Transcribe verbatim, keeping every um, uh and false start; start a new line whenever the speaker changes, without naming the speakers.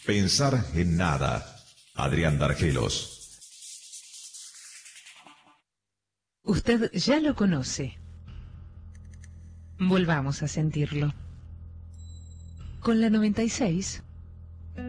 Pensar en nada. Adrián Dargelos.
Usted ya lo conoce. Volvamos a sentirlo. Con la noventa y seis...